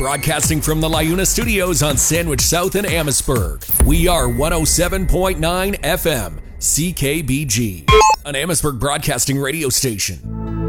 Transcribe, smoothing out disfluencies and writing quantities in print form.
broadcasting from the LiUNA Studios on Sandwich South in Amherstburg. We are 107.9 FM, CKBG, an Amherstburg broadcasting radio station.